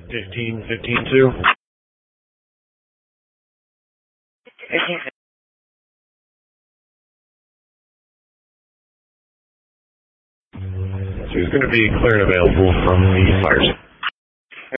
15-2. 15. She's going to be clear and available from the fire station.